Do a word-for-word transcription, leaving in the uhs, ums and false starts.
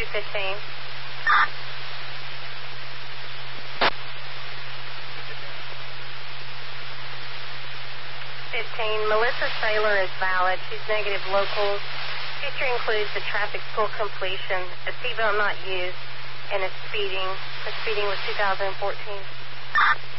two fifteen. fifteen. Melissa Saylor is valid. She's negative locals. History includes the traffic school completion, a seatbelt not used, and a speeding. The speeding was two thousand fourteen.